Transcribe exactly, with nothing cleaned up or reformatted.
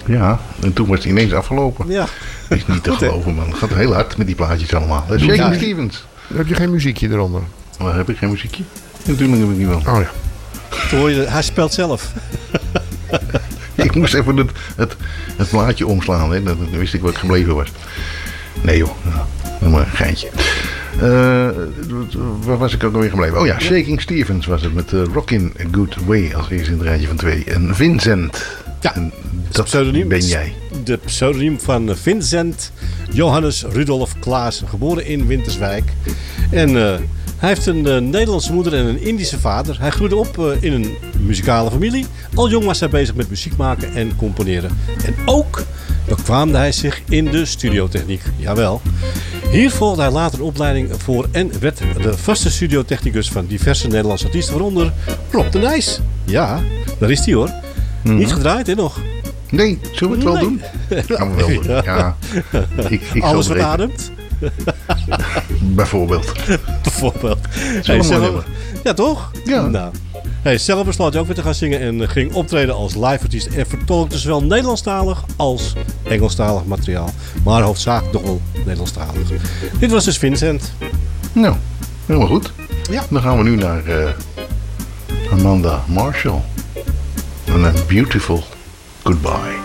Ja, en toen was het ineens afgelopen. Ja. Is niet te Goed, geloven, man. Het gaat heel hard met die plaatjes allemaal. Dat is Doe Shaking jij. Stevens. Heb je geen muziekje eronder? Maar heb ik geen muziekje? Natuurlijk heb ik niet wel. Oh ja. Toen hoor je, hij speelt zelf. Ik moest even het, het, het plaatje omslaan. Hè. Dan wist ik wat gebleven was. Nee joh, nou, maar een geintje. Uh, waar was ik ook alweer gebleven? Oh ja, Shaking Stevens was het met uh, Rockin' a Good Way als eerste in het rijtje van twee. En Vincent. Ja, en dat pseudoniem ben jij. De pseudoniem van Vincent Johannes Rudolf Klaas, geboren in Winterswijk. En uh, hij heeft een uh, Nederlandse moeder en een Indische vader. Hij groeide op uh, in een muzikale familie. Al jong was hij bezig met muziek maken en componeren. En ook bekwaamde hij zich in de studiotechniek. Jawel. Hier volgde hij later een opleiding voor en werd de vaste studiotechnicus van diverse Nederlandse artiesten, waaronder Rob de Nijs. Ja, daar is hij hoor. Mm-hmm. Niet gedraaid hè nog? Nee, zullen we het wel nee. doen? Gaan we wel doen. Ja. Ja. Ik, ik Alles wat ademt. Bijvoorbeeld. Bijvoorbeeld. Hey, zelf... Ja, toch? Ja. Nou. Hey, zelf besloot hij ook weer te gaan zingen en ging optreden als live-artiest en vertolkte zowel Nederlandstalig als Engelstalig materiaal. Maar hoofdzakelijk toch wel Nederlandstalig. Dit was dus Vincent. Nou, helemaal goed. Ja. Dan gaan we nu naar uh, Amanda Marshall. En een Beautiful Goodbye.